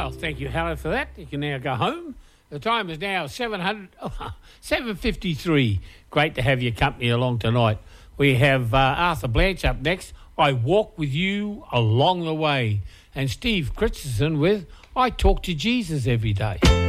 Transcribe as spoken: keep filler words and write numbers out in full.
Well, thank you, Helen, for that. You can now go home. The time is now seven hundred, seven fifty-three. Great to have your company along tonight. We have uh, Arthur Blanche up next. I walk with you along the way. And Steve Christensen with I talk to Jesus every day.